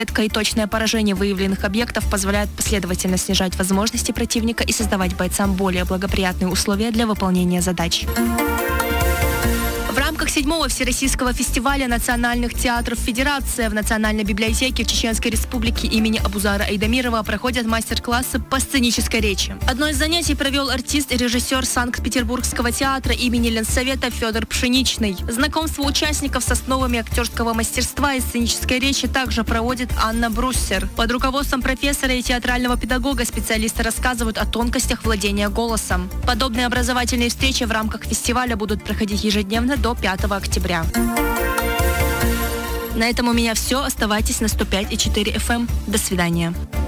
И точное поражение выявленных объектов позволяет последовательно снижать возможности противника и создавать бойцам более благоприятные условия для выполнения задач. В рамках 7-го Всероссийского фестиваля национальных театров «Федерация» в Национальной библиотеке Чеченской Республики имени Абузара Айдамирова проходят мастер-классы по сценической речи. Одно из занятий провел артист и режиссер Санкт-Петербургского театра имени Ленсовета Федор Пшеничный. Знакомство участников с основами актерского мастерства и сценической речи также проводит Анна Бруссер. Под руководством профессора и театрального педагога специалисты рассказывают о тонкостях владения голосом. Подобные образовательные встречи в рамках фестиваля будут проходить ежедневно до 5 октября. На этом у меня все. Оставайтесь на 105,4 FM. До свидания.